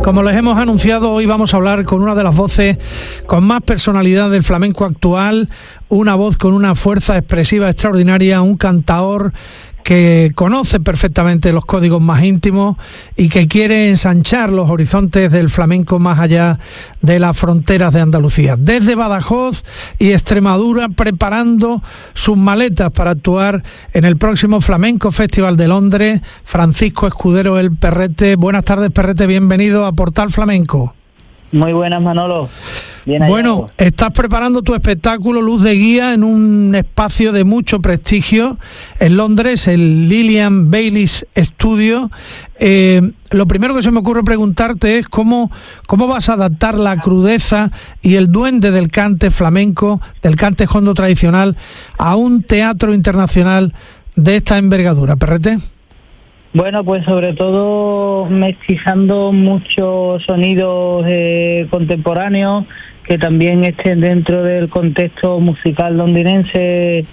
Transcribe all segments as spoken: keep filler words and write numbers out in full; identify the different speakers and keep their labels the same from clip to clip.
Speaker 1: Como les hemos anunciado, hoy vamos a hablar con una de las voces con más personalidad del flamenco actual, una voz con una fuerza expresiva extraordinaria, un cantaor que conoce perfectamente los códigos más íntimos y que quiere ensanchar los horizontes del flamenco más allá de las fronteras de Andalucía. Desde Badajoz y Extremadura, preparando sus maletas para actuar en el próximo Flamenco Festival de Londres, Francisco Escudero El Perrete. Buenas tardes, Perrete, bienvenido a Portal Flamenco.
Speaker 2: Muy buenas, Manolo. Bien
Speaker 1: bueno, estás preparando tu espectáculo Luz de Guía en un espacio de mucho prestigio en Londres, el Lillian Baylis Studio. Eh, lo primero que se me ocurre preguntarte es cómo, cómo vas a adaptar la crudeza y el duende del cante flamenco, del cante jondo tradicional, a un teatro internacional de esta envergadura, Perrete.
Speaker 2: Bueno, pues sobre todo mestizando muchos sonidos eh, contemporáneos que también estén dentro del contexto musical londinense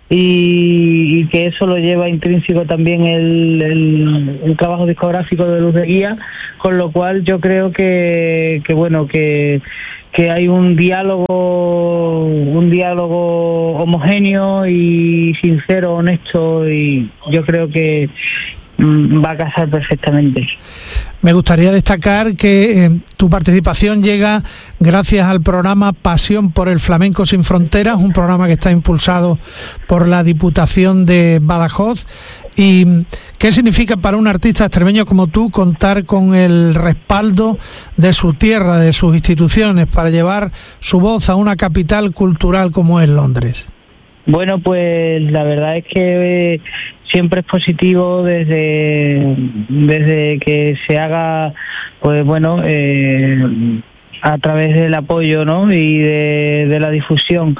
Speaker 2: y, y que eso lo lleva intrínseco también el, el, el trabajo discográfico de Luz de Guía, con lo cual yo creo que, que bueno, que que hay un diálogo, un diálogo homogéneo y sincero, honesto, y yo creo que va a casar perfectamente.
Speaker 1: Me gustaría destacar que eh, tu participación llega gracias al programa Pasión por el Flamenco Sin Fronteras, un programa que está impulsado por la Diputación de Badajoz. ¿Y qué significa para un artista extremeño como tú contar con el respaldo de su tierra, de sus instituciones, para llevar su voz a una capital cultural como es Londres?
Speaker 2: Bueno, pues la verdad es que eh, siempre es positivo desde desde que se haga, pues bueno, eh, a través del apoyo, ¿no? Y de, de la difusión.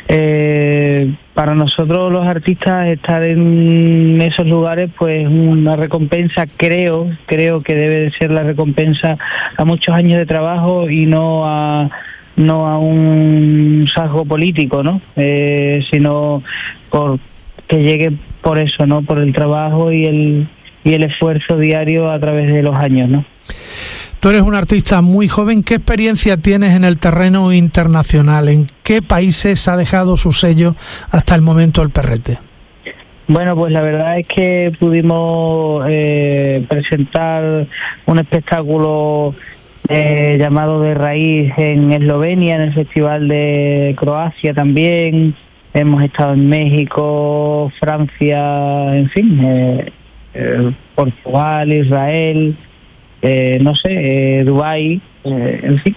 Speaker 2: Eh, para nosotros los artistas estar en esos lugares, pues una recompensa, creo, creo que debe de ser la recompensa a muchos años de trabajo y no a no a un sesgo político, ¿no? Eh, sino por que llegue por eso, ¿no? Por el trabajo y el y el esfuerzo diario a través de los años, ¿no?
Speaker 1: Tú eres un artista muy joven. ¿Qué experiencia tienes en el terreno internacional? ¿En qué países ha dejado su sello hasta el momento el Perrete?
Speaker 2: Bueno, pues la verdad es que pudimos eh, presentar un espectáculo Eh, llamado De Raíz en Eslovenia, en el Festival de Croacia también. Hemos estado en México, Francia, en fin, eh, eh, Portugal, Israel, eh, no sé, eh, Dubái, eh, en fin.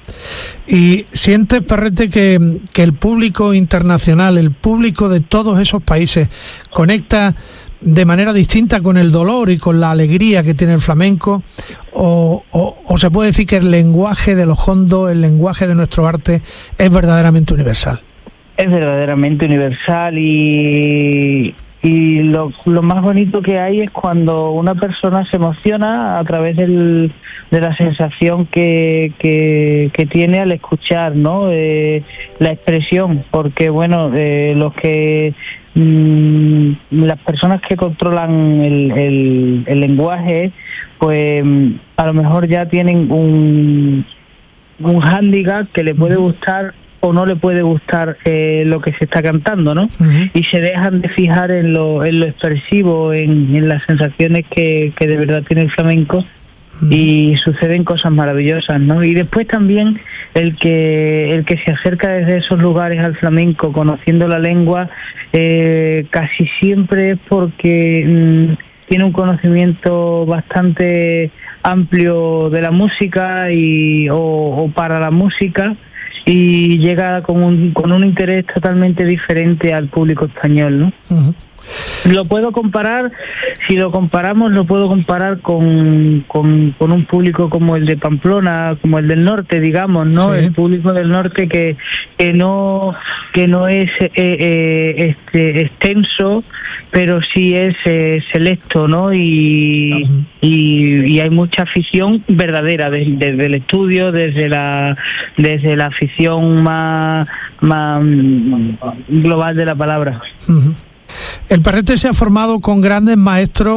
Speaker 1: ¿Y sientes, Perrete, que, que el público internacional, el público de todos esos países, conecta de manera distinta con el dolor y con la alegría que tiene el flamenco, o, o, o se puede decir que el lenguaje de los hondos, el lenguaje de nuestro arte es verdaderamente universal?
Speaker 2: Es verdaderamente universal y, y lo, lo más bonito que hay es cuando una persona se emociona a través del, de la sensación que, que, que tiene al escuchar, ¿no? Eh, la expresión, porque bueno, eh, los que Mm, las personas que controlan el, el, el lenguaje, pues a lo mejor ya tienen un, un hándicap que le puede gustar o no le puede gustar eh, lo que se está cantando, ¿no? Uh-huh. Y se dejan de fijar en lo, en lo expresivo, en, en las sensaciones que, que de verdad tiene el flamenco. Y suceden cosas maravillosas, ¿no? Y después también el que el que se acerca desde esos lugares al flamenco, conociendo la lengua, eh, casi siempre es porque mmm, tiene un conocimiento bastante amplio de la música y o, o para la música, y llega con un con un interés totalmente diferente al público español, ¿no? Uh-huh. Lo puedo comparar, si lo comparamos, lo puedo comparar con, con, con un público como el de Pamplona, como el del norte, digamos, ¿no? Sí. El público del norte que, que no que no es eh, eh, este extenso, pero sí es eh, selecto, ¿no? Y, uh-huh. y y hay mucha afición verdadera desde, desde el estudio, desde la desde la afición más más global de la palabra.
Speaker 1: Uh-huh. El Perrete se ha formado con grandes maestros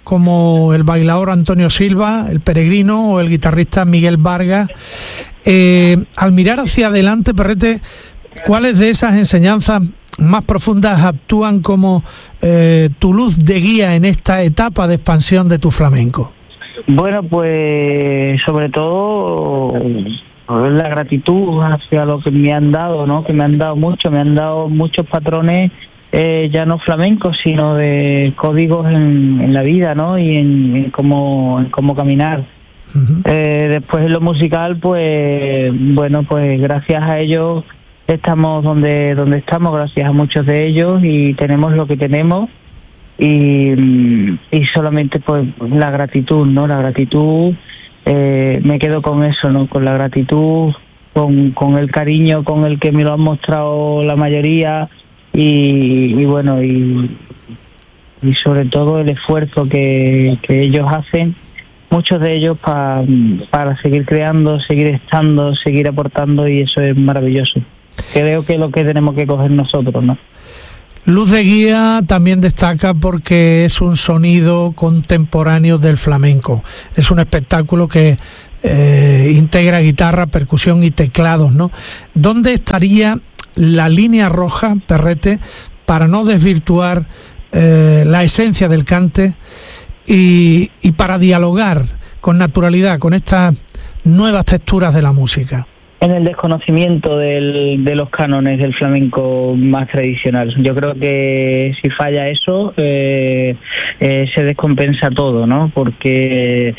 Speaker 1: como el bailador Antonio Silva, el peregrino, o el guitarrista Miguel Vargas. Eh, al mirar hacia adelante, Perrete, ¿cuáles de esas enseñanzas más profundas actúan como eh, tu luz de guía en esta etapa de expansión de tu flamenco?
Speaker 2: Bueno, pues sobre todo la gratitud hacia lo que me han dado, ¿no? Que me han dado mucho, me han dado muchos patrones, eh, ya no flamencos, sino de códigos en, en la vida, ¿no? Y en, en cómo, en cómo caminar. Uh-huh. Eh, después en lo musical, pues bueno, pues gracias a ellos estamos donde donde estamos, gracias a muchos de ellos, y tenemos lo que tenemos. Y, y solamente pues la gratitud, ¿no? La gratitud, eh, me quedo con eso, ¿no? Con la gratitud, con, con el cariño con el que me lo han mostrado la mayoría, y, y bueno, y, y sobre todo el esfuerzo que, que ellos hacen, muchos de ellos pa, para seguir creando, seguir estando, seguir aportando, y eso es maravilloso. Creo que es lo que tenemos que coger nosotros, ¿no?
Speaker 1: Luz de guía también destaca porque es un sonido contemporáneo del flamenco. Es un espectáculo que eh, integra guitarra, percusión y teclados, ¿no? ¿Dónde estaría la línea roja, Perrete, para no desvirtuar eh, la esencia del cante y, y para dialogar con naturalidad con estas nuevas texturas de la música?
Speaker 2: En el desconocimiento del, de los cánones del flamenco más tradicional. Yo creo que si falla eso, eh, eh, se descompensa todo, ¿no? Porque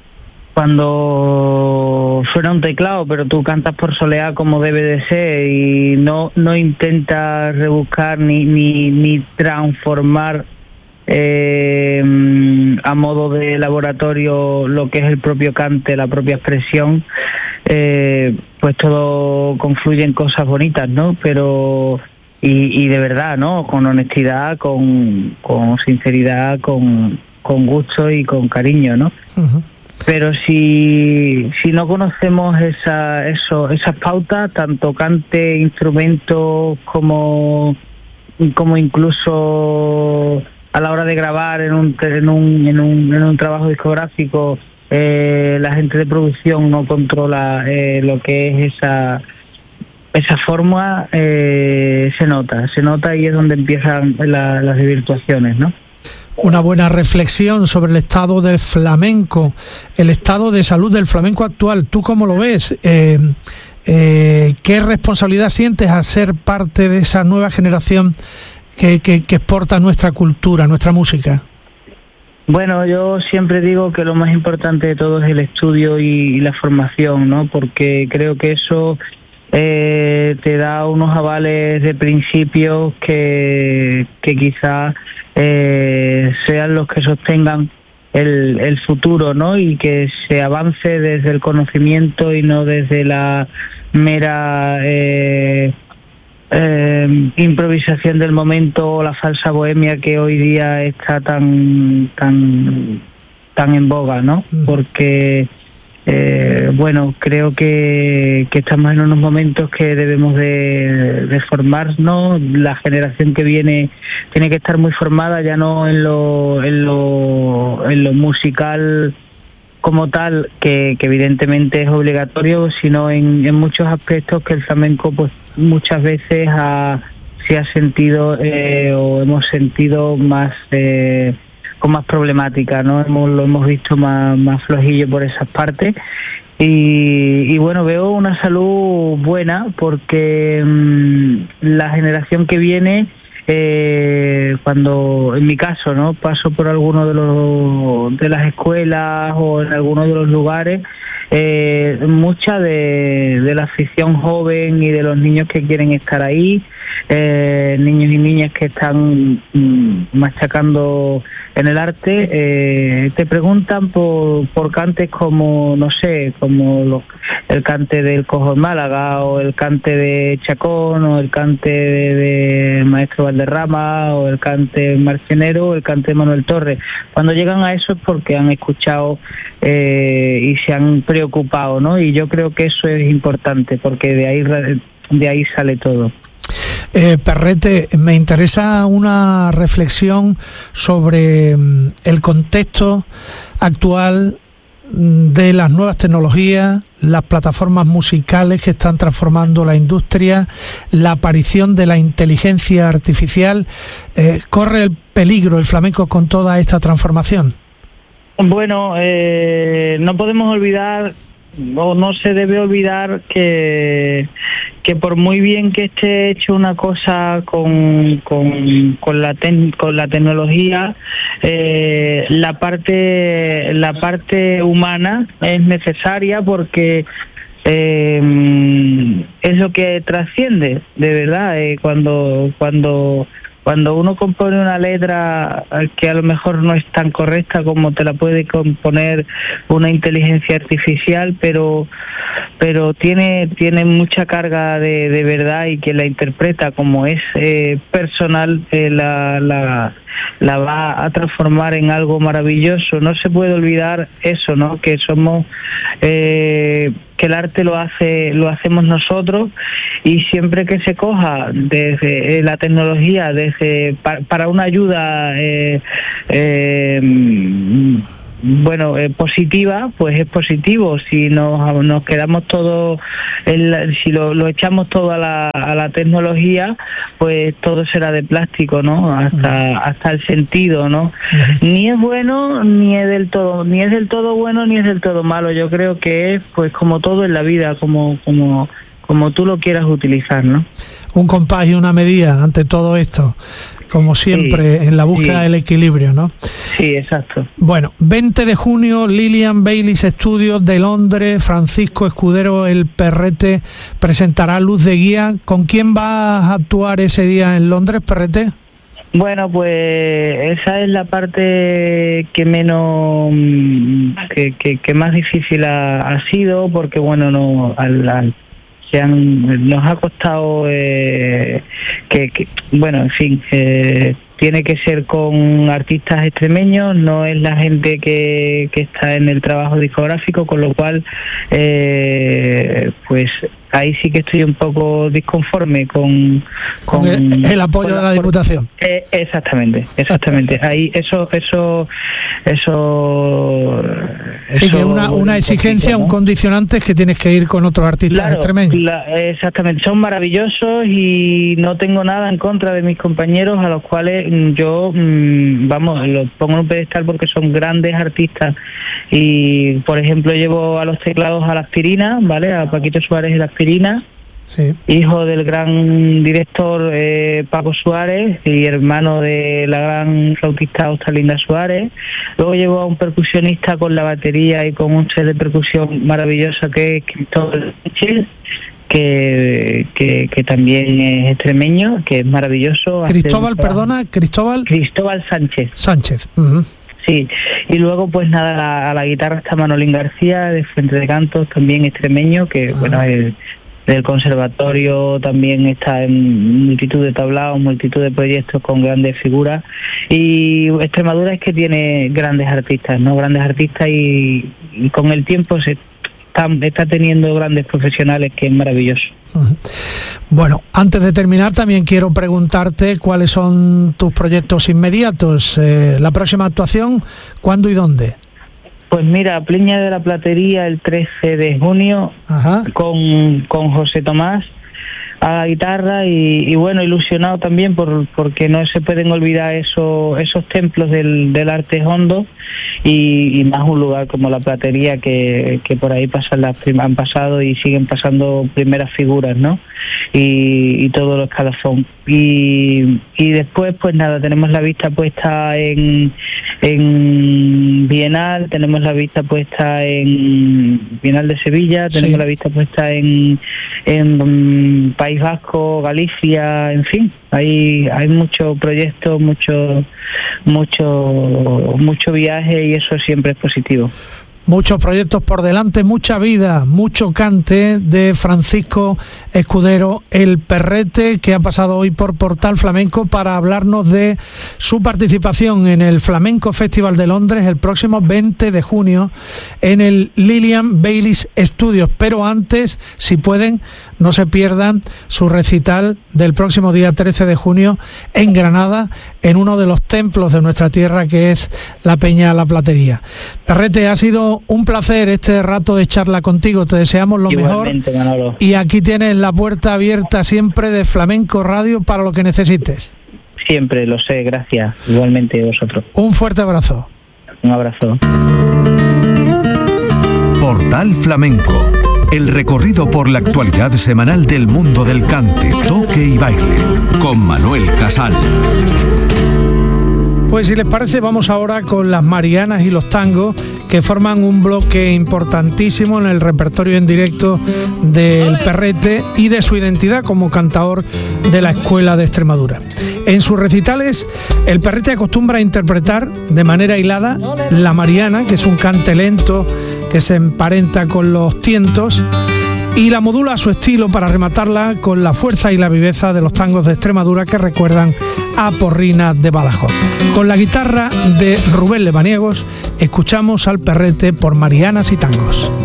Speaker 2: cuando suena un teclado, pero tú cantas por soleá como debe de ser, y no no intentas rebuscar ni ni, ni transformar eh, a modo de laboratorio lo que es el propio cante, la propia expresión, eh, pues todo confluye en cosas bonitas, ¿no? Pero y, y de verdad, ¿no? Con honestidad, con, con sinceridad, con, con gusto y con cariño, ¿no? Uh-huh. Pero si si no conocemos esa eso esas pautas, tanto cante, instrumentos, como como incluso a la hora de grabar en un en un en un, en un trabajo discográfico, eh, la gente de producción no controla eh, lo que es esa esa forma, eh, se nota, se nota y es donde empiezan la, las desvirtuaciones, ¿no?
Speaker 1: Una buena reflexión sobre el estado del flamenco, el estado de salud del flamenco actual. ¿Tú cómo lo ves? Eh, eh, ¿Qué responsabilidad sientes a ser parte de esa nueva generación que, que, que exporta nuestra cultura, nuestra música?
Speaker 2: Bueno, yo siempre digo que lo más importante de todo es el estudio y, y la formación, ¿no? Porque creo que eso eh, te da unos avales de principios que, que quizás eh, sean los que sostengan el, el futuro, ¿no? Y que se avance desde el conocimiento y no desde la mera eh, eh, improvisación del momento o la falsa bohemia que hoy día está tan tan tan en boga, ¿no? Porque eh, bueno, creo que, que estamos en unos momentos que debemos de, de formarnos. La generación que viene tiene que estar muy formada, ya no en lo en lo, en lo musical como tal, que, que evidentemente es obligatorio, sino en, en muchos aspectos que el flamenco pues muchas veces ha, se ha sentido eh, o hemos sentido más eh, con más problemática, ¿no? Hemos, lo hemos visto más, más flojillo por esas partes. Y, y bueno, veo una salud buena porque mmm, la generación que viene, eh, cuando en mi caso, ¿no? Paso por alguno de los de las escuelas o en algunos de los lugares, eh, mucha de, de la afición joven y de los niños que quieren estar ahí, eh, niños y niñas que están mmm, machacando en el arte, eh, te preguntan por, por cantes como, no sé, como los, el cante del Cojo en Málaga, o el cante de Chacón, o el cante de, de Maestro Valderrama, o el cante Marcenero, o el cante de Manuel Torres. Cuando llegan a eso es porque han escuchado eh, y se han preocupado, ¿no? Y yo creo que eso es importante, porque de ahí, de ahí sale todo.
Speaker 1: Eh, Perrete, me interesa una reflexión sobre mm, el contexto actual de las nuevas tecnologías, las plataformas musicales que están transformando la industria, la aparición de la inteligencia artificial. Eh, ¿corre el peligro el flamenco con toda esta transformación?
Speaker 2: Bueno, eh, no podemos olvidar, o no se debe olvidar que, que por muy bien que esté hecho una cosa con, con, con, la, ten, con la tecnología, eh, la parte la parte humana es necesaria, porque eh, es lo que trasciende, de verdad. Eh, cuando cuando Cuando uno compone una letra que a lo mejor no es tan correcta como te la puede componer una inteligencia artificial, pero pero tiene tiene mucha carga de, de verdad, y que la interpreta como es eh, personal, eh, la, la la va a transformar en algo maravilloso. No se puede olvidar eso, ¿no? Que somos eh, que el arte lo hace lo hacemos nosotros, y siempre que se coja desde la tecnología desde para, para una ayuda eh, eh, bueno eh, positiva, pues es positivo. Si nos, nos quedamos todos en si lo, lo echamos todo a la, a la tecnología, pues todo será de plástico, ¿no? Hasta uh-huh. hasta el sentido, ¿no? Uh-huh. Ni es bueno ni es del todo ni es del todo bueno ni es del todo malo. Yo creo que es pues como todo en la vida, como como como tú lo quieras utilizar, ¿no? Un compás y una medida ante todo esto, como siempre, sí, en la búsqueda sí. del equilibrio, ¿no? Sí, exacto. Bueno, veinte de junio, Lilian Baylis Studios de Londres, Francisco Escudero el Perrete presentará Luz de Guía. ¿Con quién vas a actuar ese día en Londres, Perrete? Bueno, pues esa es la parte que menos, que, que, que más difícil ha, ha sido, porque bueno, no al, al Se han, nos ha costado eh, que, que, bueno, en fin, eh, tiene que ser con artistas extremeños, no es la gente que, que está en el trabajo discográfico, con lo cual, eh, pues ahí sí que estoy un poco disconforme con, con, con el, el apoyo con la, de la Diputación. Eh, exactamente, exactamente. Ahí eso, eso, eso. Sí, eso, que una, una exigencia, poquito, ¿no? Un condicionante es que tienes que ir con otros artistas claro, extremeños. La, exactamente, son maravillosos y no tengo nada en contra de mis compañeros, a los cuales yo, vamos, los pongo en un pedestal porque son grandes artistas. Y, por ejemplo, llevo a los teclados a La Aspirina, ¿vale? A Paquito Suárez y La Aspirina, sí. Hijo del gran director eh, Paco Suárez y hermano de la gran flautista Ostalinda Suárez. Luego llevo a un percusionista con la batería y con un set de percusión maravillosa que es Cristóbal Sánchez, que, que, que también es extremeño, que es maravilloso. Cristóbal, perdona, Cristóbal. Cristóbal Sánchez. Sánchez. Uh-huh. Sí, y luego pues nada, a la, a la guitarra está Manolín García, de Fuente de Cantos, también extremeño, que ah. bueno, el, del conservatorio también está en multitud de tablaos, multitud de proyectos con grandes figuras. Y Extremadura es que tiene grandes artistas, ¿no? Grandes artistas y, y con el tiempo se está, está teniendo grandes profesionales, que es maravilloso. Bueno, antes de terminar también quiero preguntarte cuáles son tus proyectos inmediatos. Eh, la próxima actuación, ¿cuándo y dónde? Pues mira, Pleña de la Platería el trece de junio. Ajá. con con José Tomás a la guitarra y, y bueno, ilusionado también por porque no se pueden olvidar esos esos templos del, del arte hondo y, y más un lugar como la Platería que, que por ahí pasan las han pasado y siguen pasando primeras figuras, ¿no? Y, y todo lo escalafón. Y, y después pues nada, tenemos la vista puesta en en Bienal, tenemos la vista puesta en Bienal de Sevilla, tenemos sí. la vista puesta en en um, País Vasco, Galicia, en fin, hay hay mucho proyecto, mucho mucho mucho viaje y eso siempre es positivo.
Speaker 1: Muchos proyectos por delante, mucha vida, mucho cante de Francisco Escudero, el Perrete, que ha pasado hoy por Portal Flamenco para hablarnos de su participación en el Flamenco Festival de Londres el próximo veinte de junio en el Lillian Baylis Studios. Pero antes, si pueden, no se pierdan su recital del próximo día trece de junio en Granada, en uno de los templos de nuestra tierra, que es la Peña La Platería. Perrete, ha sido un placer este rato de charla contigo, te deseamos lo
Speaker 2: Igualmente,
Speaker 1: mejor.
Speaker 2: Manolo.
Speaker 1: Y aquí tienes la puerta abierta siempre de Flamenco Radio para lo que necesites.
Speaker 2: Siempre, lo sé, gracias. Igualmente vosotros.
Speaker 1: Un fuerte abrazo.
Speaker 2: Un abrazo.
Speaker 3: Portal Flamenco, el recorrido por la actualidad semanal del mundo del cante, toque y baile, con Manuel Casal.
Speaker 1: Pues si les parece, vamos ahora con las marianas y los tangos, que forman un bloque importantísimo en el repertorio en directo del Perrete y de su identidad como cantaor de la Escuela de Extremadura. En sus recitales, el Perrete acostumbra a interpretar de manera hilada la mariana, que es un cante lento que se emparenta con los tientos, y la modula a su estilo para rematarla con la fuerza y la viveza de los tangos de Extremadura que recuerdan a Porrina de Badajoz. Con la guitarra de Rubén Lebaniegos escuchamos al Perrete por Marianas y Tangos.